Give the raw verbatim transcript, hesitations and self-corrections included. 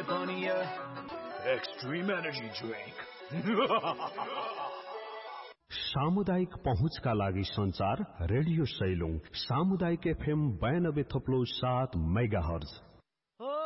Boniya Extreme Energy Drink. सामुदायिक पहुँचका लागि संचार रेडियो सैलुङ सामुदायिक एफएम बयानब्बे थप्लो सात मेगाहर्ज